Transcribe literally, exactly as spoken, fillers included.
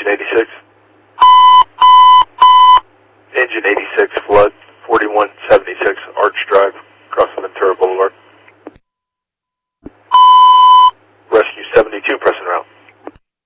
Engine eighty-six. Engine eighty-six, flood, forty-one seventy-six, Arch Drive.